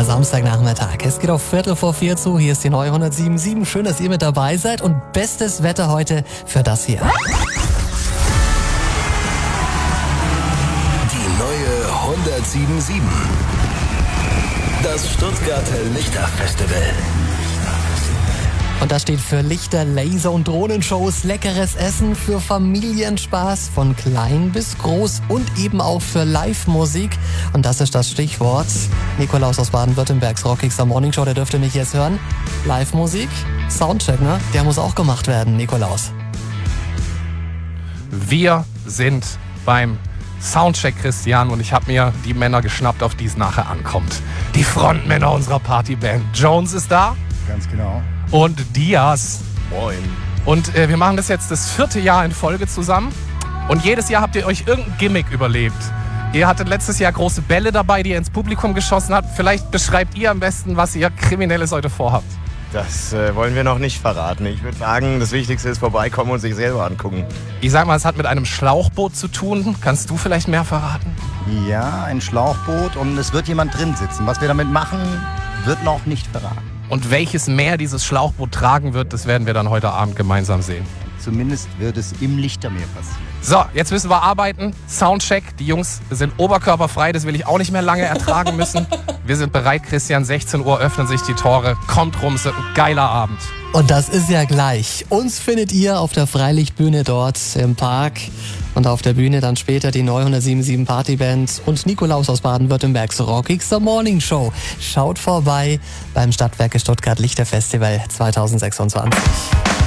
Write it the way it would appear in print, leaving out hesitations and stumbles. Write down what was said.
Samstagnachmittag. Es geht auf 3:45 zu. Hier ist die neue 107.7. Schön, dass ihr mit dabei seid. Und bestes Wetter heute für das hier. Die neue 107.7. Das Stuttgarter Lichterfestival. Und das steht für Lichter, Laser und Drohnenshows, leckeres Essen, für Familienspaß von klein bis groß und eben auch für Live-Musik. Und das ist das Stichwort. Nikolaus aus Baden-Württembergs Rockigster Morning Show, der dürfte mich jetzt hören. Live-Musik, Soundcheck, ne? Der muss auch gemacht werden, Nikolaus. Wir sind beim Soundcheck, Christian, und ich habe mir die Männer geschnappt, auf die es nachher ankommt. Die Frontmänner unserer Partyband. Jones ist da. Ganz genau. Und Diaz. Moin. Und wir machen das jetzt das 4. Jahr in Folge zusammen. Und jedes Jahr habt ihr euch irgendein Gimmick überlegt. Ihr hattet letztes Jahr große Bälle dabei, die ihr ins Publikum geschossen habt. Vielleicht beschreibt ihr am besten, was ihr Kriminelles heute vorhabt. Das wollen wir noch nicht verraten. Ich würde sagen, das Wichtigste ist vorbeikommen und sich selber angucken. Ich sag mal, es hat mit einem Schlauchboot zu tun. Kannst du vielleicht mehr verraten? Ja, ein Schlauchboot und es wird jemand drin sitzen. Was wir damit machen, wird noch nicht verraten. Und welches Meer dieses Schlauchboot tragen wird, das werden wir dann heute Abend gemeinsam sehen. Zumindest wird es im Lichtermeer passieren. So, jetzt müssen wir arbeiten. Soundcheck. Die Jungs sind oberkörperfrei, das will ich auch nicht mehr lange ertragen müssen. Wir sind bereit, Christian. 16 Uhr öffnen sich die Tore. Kommt rum, es wird ein geiler Abend. Und das ist ja gleich. Uns findet ihr auf der Freilichtbühne dort im Park. Und auf der Bühne dann später die neue 107.7 Partyband und Nikolaus aus Baden-Württembergs Rockigster Morning Show. Schaut vorbei beim Stadtwerke Stuttgart Lichterfestival 2026.